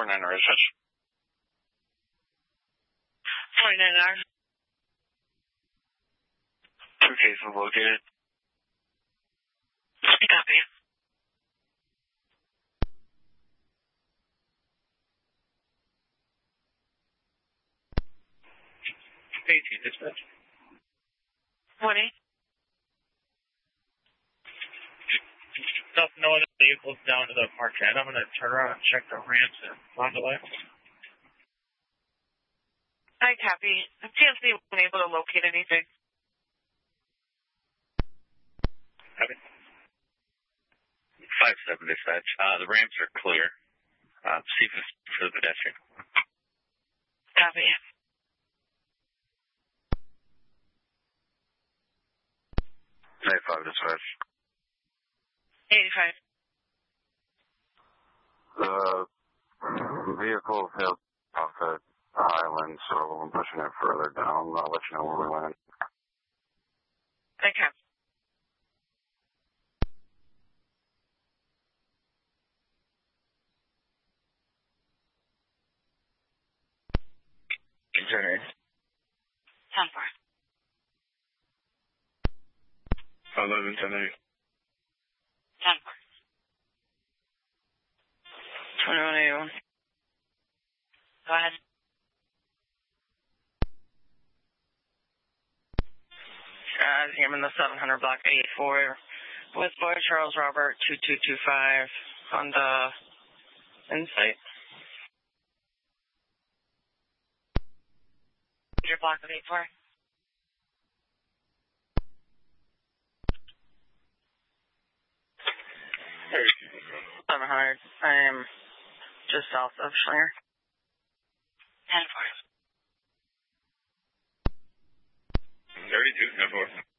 49 dispatch. 49R. 2 cases located. Copy. Dispatch. 20. Stuff no other vehicles down to the Marquette. I'm going to turn around and check the ramps and Fond du Lac. I copy. TMC wasn't able to locate anything. Copy. 5-7 dispatch. The ramps are clear. C-50 for the pedestrian. Copy. 95 dispatch. 85. The vehicle failed off at Highland, so I'm pushing it further down. I'll let you know where we land. Okay. Turner. 10-4. 11-10-8. 10-4. 2181. Go ahead. I'm in the 700 block 84 with Boy Charles Robert 2225 on the Insight. Your block of 84. Hey. 700. I am just south of Schlinger. 10-4. 32, 10-4.